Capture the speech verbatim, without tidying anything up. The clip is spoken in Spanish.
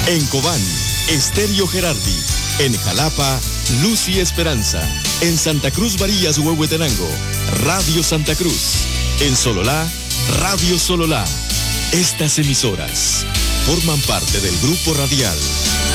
En Cobán, Estéreo Gerardi. En Jalapa, Luz y Esperanza. En Santa Cruz Barillas, Huehuetenango, Radio Santa Cruz. En Sololá, Radio Sololá. Estas emisoras forman parte del Grupo Radial